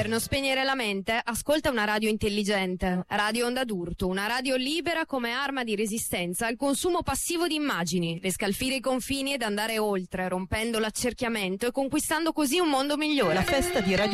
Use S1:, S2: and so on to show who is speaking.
S1: non spegnere la mente? Ascolta una radio intelligente. Radio Onda d'Urto, una radio libera come arma di resistenza al consumo passivo di immagini, riscalfire i confini ed andare oltre, rompendo l'accerchiamento e conquistando così un mondo migliore.
S2: La festa di Radio